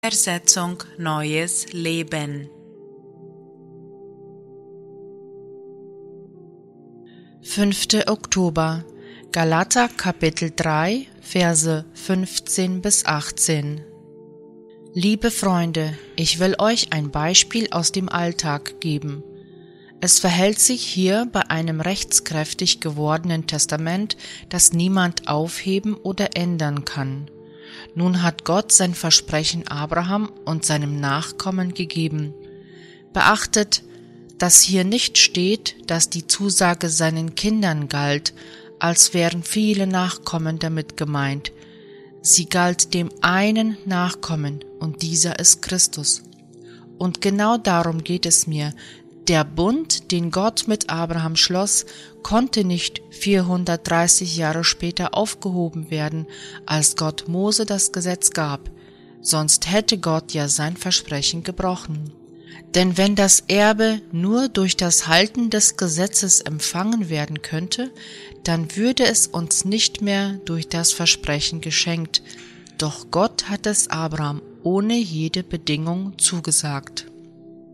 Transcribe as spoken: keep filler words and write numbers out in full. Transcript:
Übersetzung Neues Leben. fünfter Oktober, Galater Kapitel drei, Verse fünfzehn bis achtzehn. Liebe Freunde, ich will euch ein Beispiel aus dem Alltag geben. Es verhält sich hier bei einem rechtskräftig gewordenen Testament, das niemand aufheben oder ändern kann. Nun hat Gott sein Versprechen Abraham und seinem Nachkommen gegeben. Beachtet, dass hier nicht steht, dass die Zusage seinen Kindern galt, als wären viele Nachkommen damit gemeint. Sie galt dem einen Nachkommen, und dieser ist Christus. Und genau darum geht es mir. Der Bund, den Gott mit Abraham schloss, konnte nicht vierhundertdreißig Jahre später aufgehoben werden, als Gott Mose das Gesetz gab, sonst hätte Gott ja sein Versprechen gebrochen. Denn wenn das Erbe nur durch das Halten des Gesetzes empfangen werden könnte, dann würde es uns nicht mehr durch das Versprechen geschenkt, doch Gott hat es Abraham ohne jede Bedingung zugesagt.